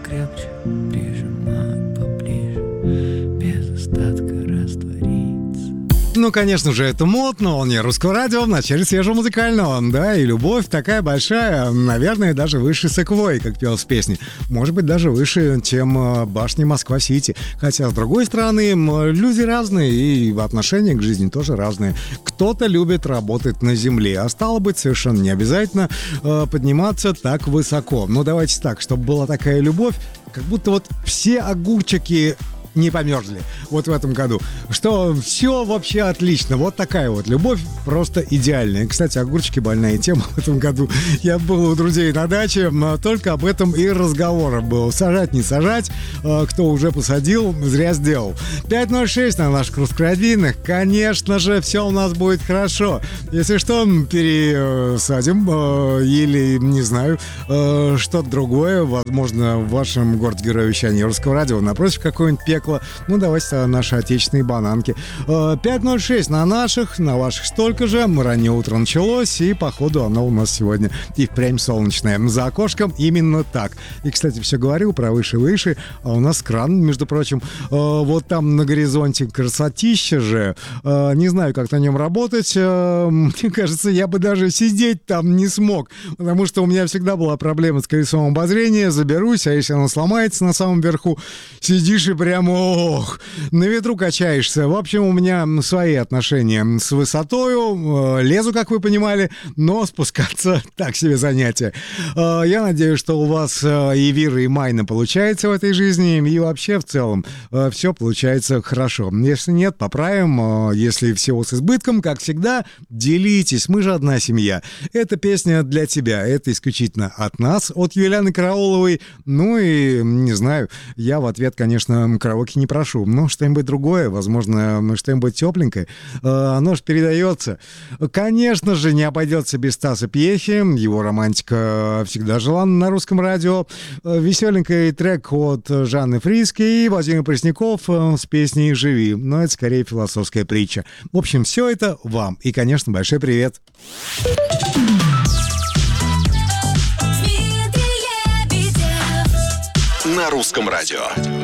покрепче, прижимаю поближе, без остатка раствориться. Ну, конечно же, это мод, но он не русского радио в начале свежего музыкального. Да, и любовь такая большая, наверное, даже выше Секвой, как пелось в песне. Может быть, даже выше, чем башни Москва-Сити. Хотя, с другой стороны, люди разные, и отношения к жизни тоже разные. Кто-то любит работать на земле, а стало быть, совершенно не обязательно подниматься так высоко. Но давайте так, чтобы была такая любовь, как будто вот все огурчики не померзли вот в этом году. Что все вообще отлично. Вот такая вот любовь просто идеальная. Кстати, огурчики — больная тема в этом году. Я был у друзей на даче, только об этом и разговор был. Сажать, не сажать. Кто уже посадил, зря сделал. 5:06 на наших русскородийных. Конечно же, все у нас будет хорошо. Если что, пересадим или, не знаю, что-то другое. Возможно, в вашем городе-герое вещания Русского радио напротив какое-нибудь пекло. Ну, давайте наши отечественные бананки. 5:06 на наших, на ваших столько же. Раннее утро началось, и, походу, оно у нас сегодня и впрямь солнечное. За окошком именно так. И, кстати, все говорил про выше-выше, а у нас кран, между прочим. Вот там на горизонте красотища же. Не знаю, как на нем работать. Мне кажется, я бы даже сидеть там не смог, потому что у меня всегда была проблема с колесом обозрения. Заберусь, а если оно сломается на самом верху, сидишь и прямо на ветру качаешься. В общем, у меня свои отношения с высотою. Лезу, как вы понимали, но спускаться так себе занятие. Я надеюсь, что у вас и Вира, и Майна получается в этой жизни, и вообще в целом все получается хорошо. Если нет, поправим. Если всего с избытком, как всегда, делитесь. Мы же одна семья. Эта песня для тебя. Это исключительно от нас, от Юлианы Карауловой. Ну и, не знаю, я в ответ, конечно, караоке не прошу, но что-нибудь другое, возможно, что-нибудь тепленькое, оно же передается. Конечно же, не обойдется без Стаса Пьехи, его романтика всегда желанна на русском радио. Веселенький трек от Жанны Фриске и Владимир Пресняков с песней «Живи», но это скорее философская притча. В общем, все это вам, и, конечно, большой привет. На русском радио.